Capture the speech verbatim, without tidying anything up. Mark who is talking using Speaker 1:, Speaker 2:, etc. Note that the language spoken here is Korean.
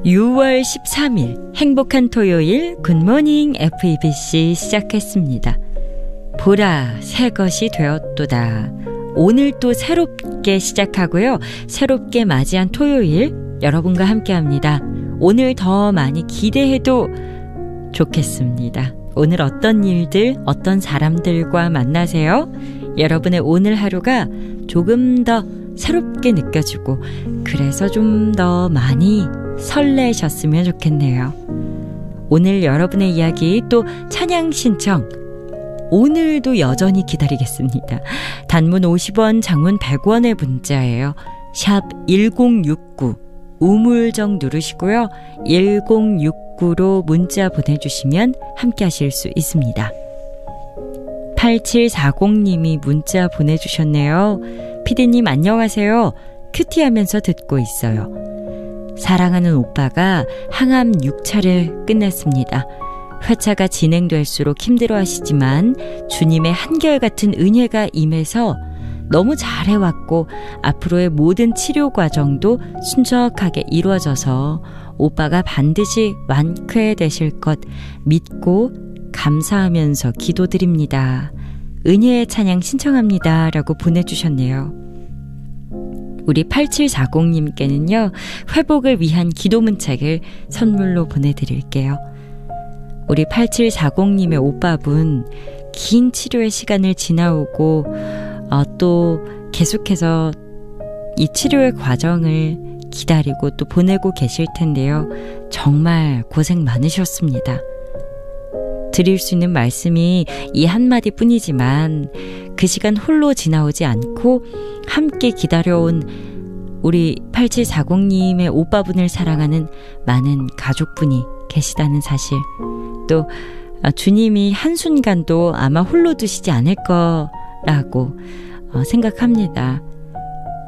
Speaker 1: 유월 십삼일 행복한 토요일 굿모닝 에프이비씨 시작했습니다. 보라 새 것이 되었도다. 오늘 또 새롭게 시작하고요. 새롭게 맞이한 토요일 여러분과 함께합니다. 오늘 더 많이 기대해도 좋겠습니다. 오늘 어떤 일들, 어떤 사람들과 만나세요? 여러분의 오늘 하루가 조금 더 새롭게 느껴지고 그래서 좀 더 많이 설레셨으면 좋겠네요. 오늘 여러분의 이야기 또 찬양 신청 오늘도 여전히 기다리겠습니다. 단문 오십 원, 장문 백 원의 문자예요. 샵 일공육구 우물정 누르시고요. 일공육구로 문자 보내주시면 함께 하실 수 있습니다. 팔칠사공님이 문자 보내주셨네요. 피디님 안녕하세요. 큐티하면서 듣고 있어요. 사랑하는 오빠가 항암 육 차를 끝냈습니다. 회차가 진행될수록 힘들어하시지만 주님의 한결같은 은혜가 임해서 너무 잘해왔고 앞으로의 모든 치료 과정도 순적하게 이루어져서 오빠가 반드시 완쾌되실 것 믿고 감사하면서 기도드립니다. 은혜의 찬양 신청합니다. 라고 보내주셨네요. 우리 팔칠사공님께는요. 회복을 위한 기도 문책을 선물로 보내드릴게요. 우리 팔칠사공님의 오빠분 긴 치료의 시간을 지나오고 어, 또 계속해서 이 치료의 과정을 기다리고 또 보내고 계실 텐데요. 정말 고생 많으셨습니다. 드릴 수 있는 말씀이 이 한마디 뿐이지만 그 시간 홀로 지나오지 않고 함께 기다려온 우리 팔칠사공님의 오빠분을 사랑하는 많은 가족분이 계시다는 사실, 또 주님이 한순간도 아마 홀로 두시지 않을 거라고 생각합니다.